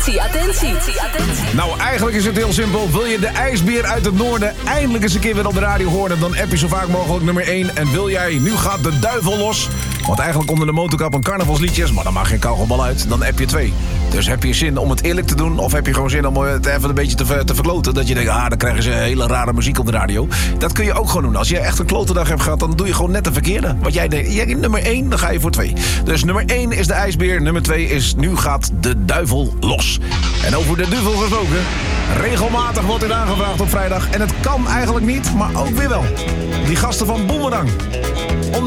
Attentie. Nou, eigenlijk is het heel simpel. Wil je de ijsbeer uit het noorden eindelijk eens een keer weer op de radio horen... dan app je zo vaak mogelijk nummer 1. En wil jij Nu gaat de duivel los... want eigenlijk onder de motorkap een carnavalsliedjes... maar dan mag geen kauwgombal uit, dan app je 2. Dus heb je zin om het eerlijk te doen... of heb je gewoon zin om het even een beetje te verkloten... dat je denkt, dan krijgen ze hele rare muziek op de radio. Dat kun je ook gewoon doen. Als je echt een klote dag hebt gehad... dan doe je gewoon net de verkeerde. Want jij denkt, nummer 1, dan ga je voor 2. Dus nummer 1 is de ijsbeer. Nummer 2 is Nu gaat de duivel los. En over de duivel gesproken... regelmatig wordt dit aangevraagd op vrijdag. En het kan eigenlijk niet, maar ook weer wel. Die gasten van Boemerang.